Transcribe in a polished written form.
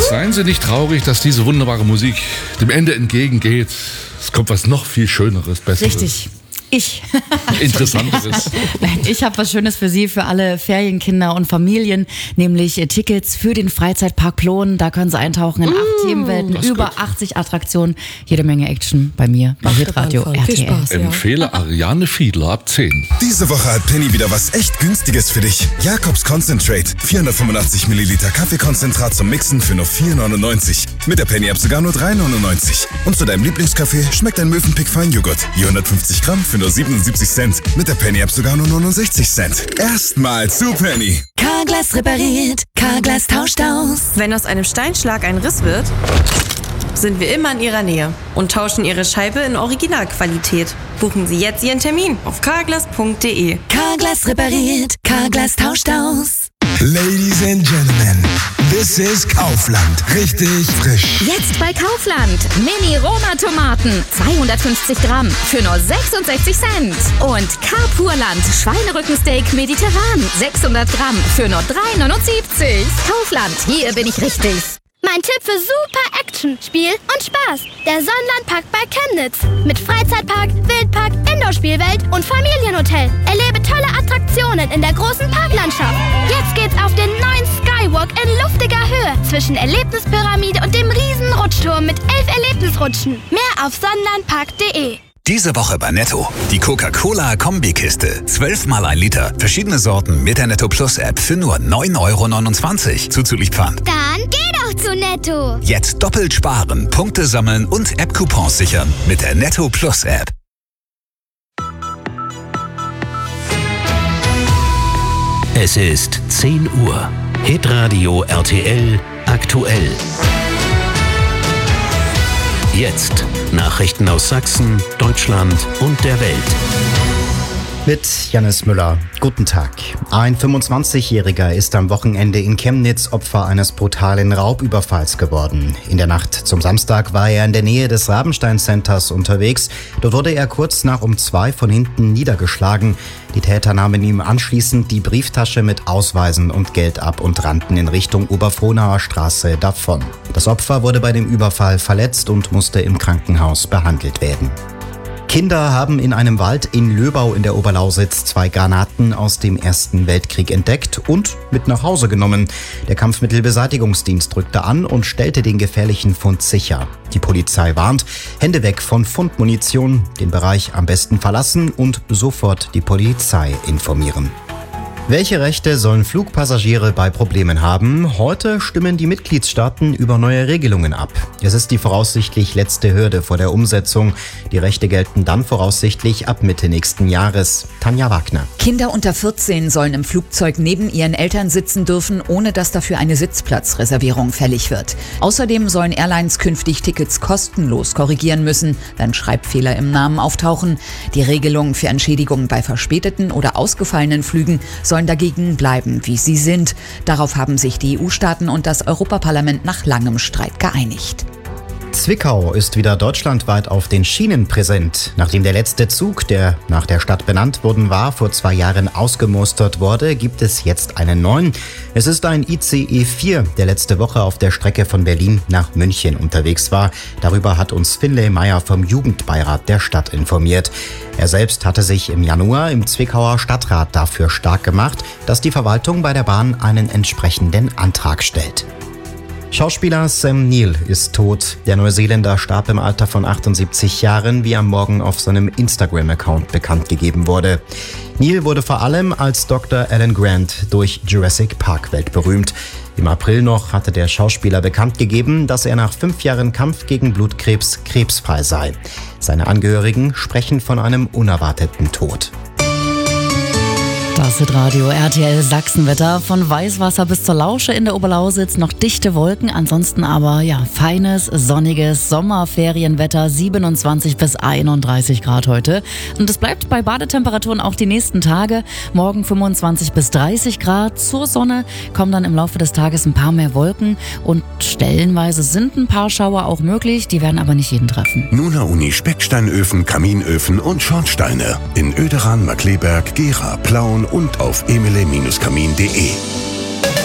Seien Sie nicht traurig, dass diese wunderbare Musik dem Ende entgegengeht. Es kommt was noch viel Schöneres, Besseres. Richtig. Interessanteres. Ich habe was Schönes für Sie, für alle Ferienkinder und Familien, nämlich Tickets für den Freizeitpark Plon. Da können Sie eintauchen in 8 Themenwelten, über 80 Attraktionen, jede Menge Action bei mir, bei Hitradio RTL. Viel Spaß, ja. Empfehle Ariane Fiedler ab 10. Diese Woche hat Penny wieder was echt Günstiges für dich. Jakobs Concentrate. 485 Milliliter Kaffeekonzentrat zum Mixen für nur 4,99. Mit der Penny-App sogar nur 3,99. Und zu deinem Lieblingskaffee schmeckt ein Mövenpick Feinjoghurt. Je 150 Gramm für nur 77 Cent. Mit der Penny-App sogar nur 69 Cent. Erstmal zu Penny. Carglass repariert, Carglass tauscht aus. Wenn aus einem Steinschlag ein Riss wird, sind wir immer in Ihrer Nähe und tauschen Ihre Scheibe in Originalqualität. Buchen Sie jetzt Ihren Termin auf carglass.de. Carglass repariert, Carglass tauscht aus. Ladies and Gentlemen, this is Kaufland. Richtig frisch. Jetzt bei Kaufland. Mini-Roma-Tomaten. 250 Gramm für nur 66 Cent. Und Carpurland Schweinerückensteak mediterran. 600 Gramm für nur 3,79. Kaufland, hier bin ich richtig. Mein Tipp für super Action, Spiel und Spaß. Der Sonnenlandpark bei Chemnitz. Mit Freizeitpark, Wildpark, Indoor-Spielwelt und Familienhotel. Erlebe tolle Attraktionen in der großen Parklandschaft. Jetzt geht's auf den neuen Skywalk in luftiger Höhe zwischen Erlebnispyramide und dem riesen Rutschturm mit 11 Erlebnisrutschen. Mehr auf sonnenlandpark.de. Diese Woche bei Netto. Die Coca-Cola-Kombikiste. 12 mal 1 Liter. Verschiedene Sorten mit der Netto Plus App für nur 9,29 € zuzüglich Pfand. Dann geh doch zu Netto. Jetzt doppelt sparen, Punkte sammeln und App-Coupons sichern mit der Netto Plus App. Es ist 10 Uhr. Hitradio RTL aktuell. Jetzt Nachrichten aus Sachsen, Deutschland und der Welt. Mit Jannis Müller. Guten Tag. Ein 25-Jähriger ist am Wochenende in Chemnitz Opfer eines brutalen Raubüberfalls geworden. In der Nacht zum Samstag war er in der Nähe des Rabenstein Centers unterwegs. Dort wurde er kurz nach um 2 von hinten niedergeschlagen. Die Täter nahmen ihm anschließend die Brieftasche mit Ausweisen und Geld ab und rannten in Richtung Oberfrohnauer Straße davon. Das Opfer wurde bei dem Überfall verletzt und musste im Krankenhaus behandelt werden. Kinder haben in einem Wald in Löbau in der Oberlausitz 2 Granaten aus dem Ersten Weltkrieg entdeckt und mit nach Hause genommen. Der Kampfmittelbeseitigungsdienst rückte an und stellte den gefährlichen Fund sicher. Die Polizei warnt, Hände weg von Fundmunition, den Bereich am besten verlassen und sofort die Polizei informieren. Welche Rechte sollen Flugpassagiere bei Problemen haben? Heute stimmen die Mitgliedstaaten über neue Regelungen ab. Es ist die voraussichtlich letzte Hürde vor der Umsetzung. Die Rechte gelten dann voraussichtlich ab Mitte nächsten Jahres. Tanja Wagner. Kinder unter 14 sollen im Flugzeug neben ihren Eltern sitzen dürfen, ohne dass dafür eine Sitzplatzreservierung fällig wird. Außerdem sollen Airlines künftig Tickets kostenlos korrigieren müssen, wenn Schreibfehler im Namen auftauchen. Die Regelungen für Entschädigungen bei verspäteten oder ausgefallenen Flügen sollen dagegen bleiben, wie sie sind. Darauf haben sich die EU-Staaten und das Europaparlament nach langem Streit geeinigt. Zwickau ist wieder deutschlandweit auf den Schienen präsent. Nachdem der letzte Zug, der nach der Stadt benannt worden war, vor 2 Jahren ausgemustert wurde, gibt es jetzt einen neuen. Es ist ein ICE 4, der letzte Woche auf der Strecke von Berlin nach München unterwegs war. Darüber hat uns Finlay Meyer vom Jugendbeirat der Stadt informiert. Er selbst hatte sich im Januar im Zwickauer Stadtrat dafür stark gemacht, dass die Verwaltung bei der Bahn einen entsprechenden Antrag stellt. Schauspieler Sam Neill ist tot. Der Neuseeländer starb im Alter von 78 Jahren, wie am Morgen auf seinem Instagram-Account bekannt gegeben wurde. Neill wurde vor allem als Dr. Alan Grant durch Jurassic Park weltberühmt. Im April noch hatte der Schauspieler bekannt gegeben, dass er nach 5 Jahren Kampf gegen Blutkrebs krebsfrei sei. Seine Angehörigen sprechen von einem unerwarteten Tod. Das Hitradio RTL Sachsenwetter. Von Weißwasser bis zur Lausche in der Oberlausitz noch dichte Wolken. Ansonsten aber feines, sonniges Sommerferienwetter. 27 bis 31 Grad heute. Und es bleibt bei Badetemperaturen auch die nächsten Tage. Morgen 25 bis 30 Grad. Zur Sonne kommen dann im Laufe des Tages ein paar mehr Wolken. Und stellenweise sind ein paar Schauer auch möglich. Die werden aber nicht jeden treffen. Nuna Uni Specksteinöfen, Kaminöfen und Schornsteine. In Oederan, Markleberg, Gera, Plauen und auf emele-kamin.de.